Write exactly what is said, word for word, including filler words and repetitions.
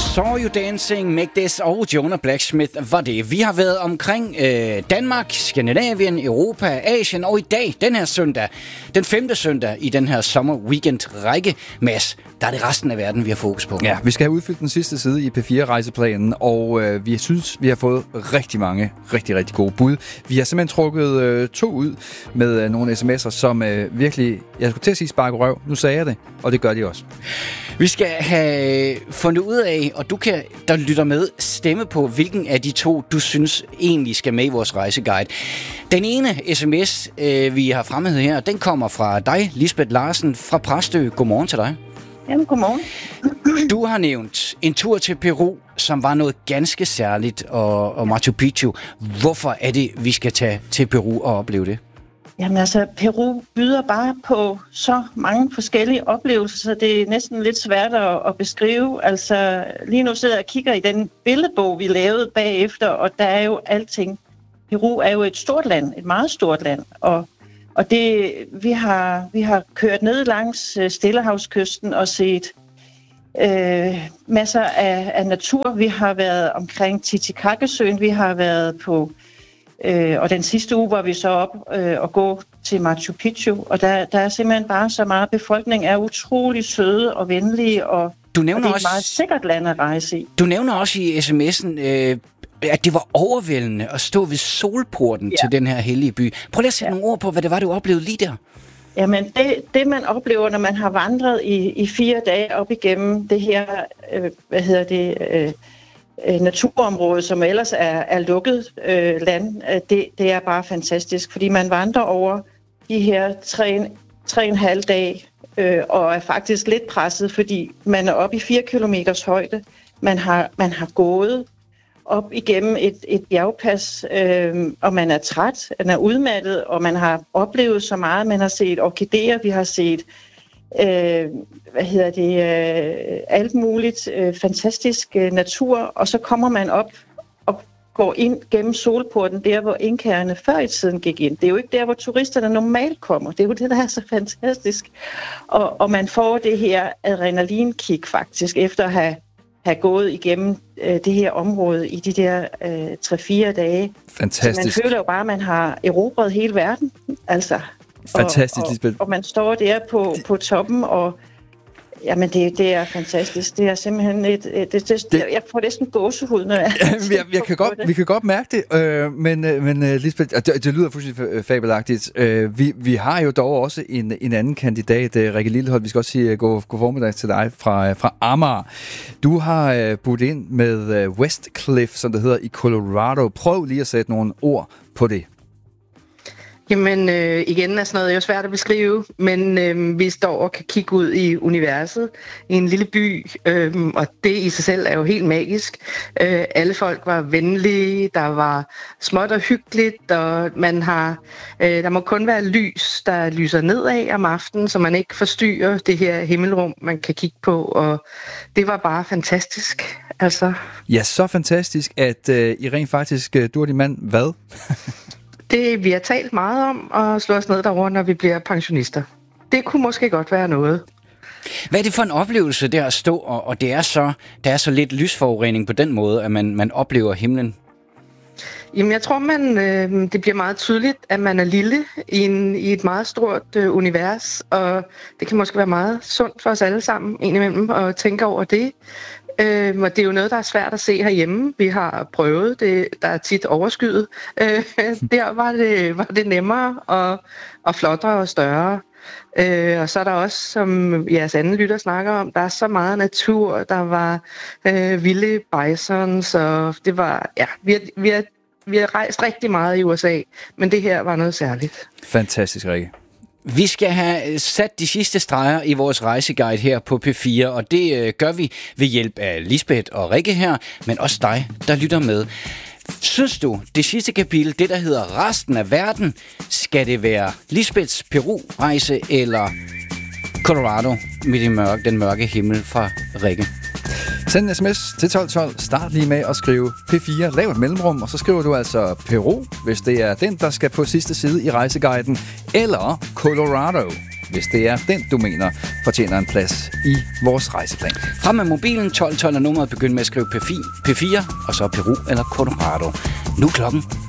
Saw You Dancing, Make This og Jonah Blacksmith var det. Vi har været omkring øh, Danmark, Skandinavien, Europa, Asien og i dag, den her søndag, den femte søndag i den her sommer weekend række, Mads, der er det resten af verden, vi har fokus på. Ja, vi skal have udfyldt den sidste side i P fire rejseplanen, og øh, vi synes, vi har fået rigtig mange, rigtig, rigtig gode bud. Vi har simpelthen trukket øh, to ud med øh, nogle sms'er, som øh, virkelig, jeg skulle til at sige sparke røv, nu sagde jeg det, og det gør de også. Vi skal have fundet ud af, og du kan, der lytter med, stemme på, hvilken af de to, du synes egentlig skal med i vores rejseguide. Den ene sms, øh, vi har fremhævet her, den kommer fra dig, Lisbeth Larsen fra Præstø. Godmorgen til dig. Jamen, godmorgen. Du har nævnt en tur til Peru, som var noget ganske særligt, og, og Machu Picchu. Hvorfor er det, vi skal tage til Peru og opleve det? Jamen altså, Peru byder bare på så mange forskellige oplevelser, så det er næsten lidt svært at, at beskrive. Altså, lige nu sidder jeg og kigger i den billedbog, vi lavede bagefter, og der er jo alting. Peru er jo et stort land, et meget stort land, og, og det, vi, har, vi har kørt ned langs Stillehavskysten og set øh, masser af, af natur. Vi har været omkring Titicacasøen, vi har været på... Øh, og den sidste uge var vi så op øh, og gå til Machu Picchu, og der, der er simpelthen bare så meget. Befolkningen er utrolig søde og venlige, og, du nævner og det er et også, meget sikkert land at rejse i. Du nævner også i sms'en, øh, at det var overvældende at stå ved solporten ja. til den her hellige by. Prøv lige at sætte ja. nogle ord på, hvad det var, du oplevede lige der. Jamen, det, det man oplever, når man har vandret i, i fire dage op igennem det her, øh, hvad hedder det... Øh, naturområde, som ellers er, er lukket øh, land, det, det er bare fantastisk, fordi man vandrer over de her tre, tre og en halv dag, øh, og er faktisk lidt presset, fordi man er oppe i fire kilometers højde. Man har, man har gået op igennem et, et bjergpas, øh, og man er træt, man er udmattet, og man har oplevet så meget. Man har set orkideer, vi har set Øh, hvad hedder det, øh, alt muligt øh, fantastisk øh, natur, og så kommer man op og går ind gennem solporten, der hvor indkærerne før i tiden gik ind. Det er jo ikke der, hvor turisterne normalt kommer. Det er jo det, der er så fantastisk. Og, og man får det her adrenalinkick faktisk, efter at have, have gået igennem øh, det her område i de der øh, tre-fire dage. Fantastisk. Så man føler jo bare, at man har erobret hele verden. Altså... Fantastisk, og, Lisbeth. og, og man står der på, på toppen, og jamen det, det er fantastisk. Det er simpelthen et... et det, det, det, jeg får næsten gåsehud, når jeg... Ja, jeg, jeg kan godt, vi kan godt mærke det, øh, men, men uh, Lisbeth, det, det lyder fuldstændig fabelagtigt. Uh, vi, vi har jo dog også en, en anden kandidat, uh, Rikke Lillehold. Vi skal også sige uh, god, god formiddag til dig fra, fra Amager. Du har uh, budt ind med uh, West Cliff, som det hedder, i Colorado. Prøv lige at sætte nogle ord på det. Jamen, øh, igen er sådan noget jo svært at beskrive, men øh, vi står og kan kigge ud i universet i en lille by, øh, og det i sig selv er jo helt magisk. Øh, alle folk var venlige, der var småt og hyggeligt, og man har, øh, der må kun være lys, der lyser nedad om aftenen, så man ikke forstyrrer det her himmelrum, man kan kigge på, og det var bare fantastisk. Altså. Ja, så fantastisk, at øh, I rent faktisk, øh, du og din mand, hvad? Det vi har talt meget om, at slå os ned derovre, når vi bliver pensionister. Det kunne måske godt være noget. Hvad er det for en oplevelse, der at stå, og, og det er så, der er så lidt lysforurening på den måde, at man, man oplever himlen? Jamen, jeg tror, man, øh, det bliver meget tydeligt, at man er lille i, en, i et meget stort øh, univers, og det kan måske være meget sundt for os alle sammen indimellem at tænke over det. Øh, og det er jo noget, der er svært at se herhjemme. Vi har prøvet det, der er tit overskyet. Øh, der var det, var det nemmere og, og flottere og større. Øh, og så er der også, som jeres anden lytter snakker om, der er så meget natur. Der var øh, vilde bisons, og det var, ja, vi har, vi, har, vi har rejst rigtig meget i U S A, men det her var noget særligt. Fantastisk, Rikke. Vi skal have sat de sidste streger i vores rejseguide her på P fire, og det øh, gør vi ved hjælp af Lisbeth og Rikke her, men også dig, der lytter med. Synes du, det sidste kapitel, det der hedder resten af verden, skal det være Lisbeths Peru-rejse eller Colorado med den mørke, den mørke himmel fra Rikke? Send en sms til tolv tolv. Start lige med at skrive P fire. Lav et mellemrum, og så skriver du altså Peru, hvis det er den, der skal på sidste side i rejseguiden, eller Colorado. hvis det er den, du mener, fortjener en plads i vores rejseplan. Frem med mobilen, tolv tolv er nummeret, begynd med at skrive P fire, og så Peru eller Colorado. Nu klokken